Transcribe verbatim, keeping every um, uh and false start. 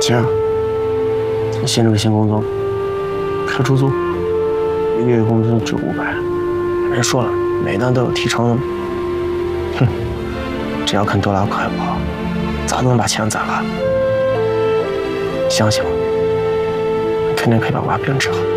姐，你新这个新工作，开出租，月工资就五百，人说了，每单都有提成的。哼，只要肯多拉快跑，咋都能把钱攒了。相信我，你肯定可以把娃病治好。